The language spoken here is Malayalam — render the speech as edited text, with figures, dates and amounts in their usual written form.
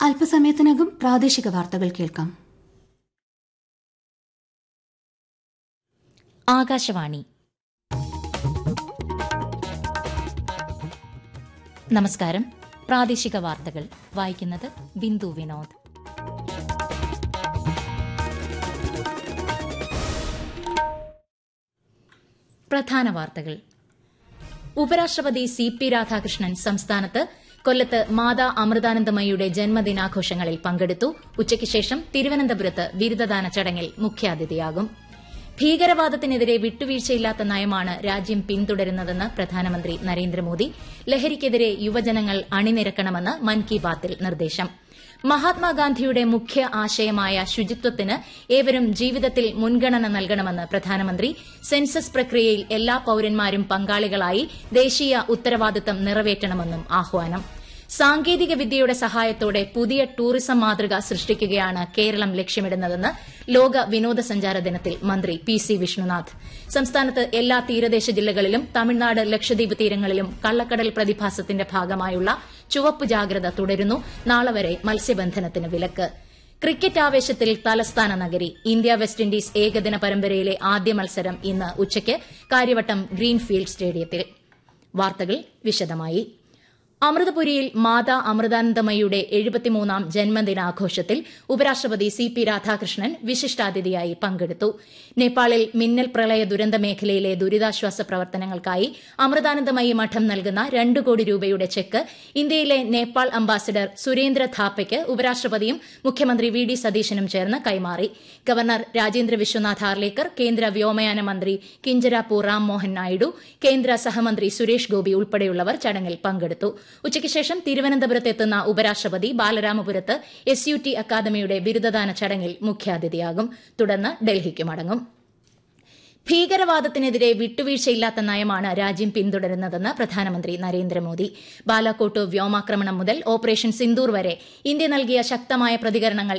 അല്പസമയത്തിനകം പ്രാദേശിക വാർത്തകൾ കേൾക്കാം. ആകാശവാണി. നമസ്കാരം. പ്രാദേശിക വാർത്തകൾ വായിക്കുന്നത് ബിന്ദു വിനോദ്. പ്രധാന വാർത്തകൾ. ഉപരാഷ്ട്രപതി CP രാധാകൃഷ്ണൻ സംസ്ഥാനത്ത് കൊല്ലത്ത് മാതാ അമൃതാനന്ദമയിയുടെ ജന്മദിനാഘോഷങ്ങളിൽ പങ്കെടുത്തു. ഉച്ചയ്ക്ക് ശേഷം തിരുവനന്തപുരത്ത് ബിരുദദാന ചടങ്ങിൽ മുഖ്യാതിഥിയാകും. ഭീകരവാദത്തിനെതിരെ വിട്ടുവീഴ്ചയില്ലാത്ത നയമാണ് രാജ്യം പിന്തുടരുന്നതെന്ന് പ്രധാനമന്ത്രി നരേന്ദ്രമോദി. ലഹരിക്കെതിരെ യുവജനങ്ങൾ അണിനിരക്കണമെന്ന് മൻ കി ബാത്തിൽ നിർദ്ദേശം. മഹാത്മാഗാന്ധിയുടെ മുഖ്യ ആശയമായ ശുചിത്വത്തിന് ഏവരും ജീവിതത്തിൽ മുൻഗണന നൽകണമെന്ന് പ്രധാനമന്ത്രി. സെൻസസ് പ്രക്രിയയിൽ എല്ലാ പൌരന്മാരും പങ്കാളികളായി ദേശീയ ഉത്തരവാദിത്തം നിറവേറ്റണമെന്നും ആഹ്വാനം. സാങ്കേതിക വിദ്യയുടെ സഹായത്തോടെ പുതിയ ടൂറിസം മാതൃക സൃഷ്ടിക്കുകയാണ് കേരളം ലക്ഷ്യമിടുന്നതെന്ന് ലോക വിനോദസഞ്ചാര ദിനത്തിൽ മന്ത്രി PC വിഷ്ണുനാഥ്. സംസ്ഥാനത്ത് എല്ലാ തീരദേശ ജില്ലകളിലും തമിഴ്നാട് ലക്ഷദ്വീപ് തീരങ്ങളിലും കള്ളക്കടൽ പ്രതിഭാസത്തിന്റെ ഭാഗമായുള്ള ചുവപ്പ് ജാഗ്രത തുടരുന്നു. നാളെ വരെ മത്സ്യബന്ധനത്തിന് വിലക്ക്. ക്രിക്കറ്റ് ആവേശത്തിൽ തലസ്ഥാന നഗരി. ഇന്ത്യ വെസ്റ്റ് ഇൻഡീസ് ഏകദിന പരമ്പരയിലെ ആദ്യ മത്സരം ഇന്ന് ഉച്ചയ്ക്ക് കാര്യവട്ടം ഗ്രീൻഫീൽഡ് സ്റ്റേഡിയത്തിൽ. വാർത്തകൾ വിശദമായി. അമൃതപുരിയിൽ മാതാ അമൃതാനന്ദമയിയുടെ 73ാം ജന്മദിനാഘോഷത്തിൽ ഉപരാഷ്ട്രപതി CP രാധാകൃഷ്ണൻ വിശിഷ്ടാതിഥിയായി പങ്കെടുത്തു. നേപ്പാളിൽ മിന്നൽ പ്രളയ ദുരന്ത മേഖലയിലെ ദുരിതാശ്വാസ പ്രവർത്തനങ്ങൾക്കായി അമൃതാനന്ദമയി മഠം നൽകുന്ന 2 കോടി രൂപയുടെ ചെക്ക് ഇന്ത്യയിലെ നേപ്പാൾ അംബാസിഡർ സുരേന്ദ്ര ഥാപ്പയ്ക്ക് ഉപരാഷ്ട്രപതിയും മുഖ്യമന്ത്രി VD സതീശനും ചേർന്ന് കൈമാറി. ഗവർണർ രാജേന്ദ്ര വിശ്വനാഥ് ആർലേക്കർ, കേന്ദ്ര വ്യോമയാന മന്ത്രി കിഞ്ചരാപ്പു റാം മോഹൻ നായിഡു, കേന്ദ്ര സഹമന്ത്രി സുരേഷ് ഗോപി ഉൾപ്പെടെയുള്ളവർ ചടങ്ങിൽ പങ്കെടുത്തു. ഉച്ചയ്ക്ക് ശേഷം തിരുവനന്തപുരത്ത് എത്തുന്ന ഉപരാഷ്ട്രപതി ബാലരാമപുരത്ത് SUT അക്കാദമിയുടെ ബിരുദദാന ചടങ്ങിൽ മുഖ്യാതിഥിയാകും. തുടർന്ന് ഡൽഹിക്ക് മടങ്ങും. ഭീകരവാദത്തിനെതിരെ വിട്ടുവീഴ്ചയില്ലാത്ത നയമാണ് രാജ്യം പിന്തുടരുന്നതെന്ന് പ്രധാനമന്ത്രി നരേന്ദ്രമോദി. ബാലാക്കോട്ട് വ്യോമാക്രമണം മുതൽ ഓപ്പറേഷൻ സിന്ദൂർ വരെ ഇന്ത്യ നൽകിയ ശക്തമായ പ്രതികരണങ്ങൾ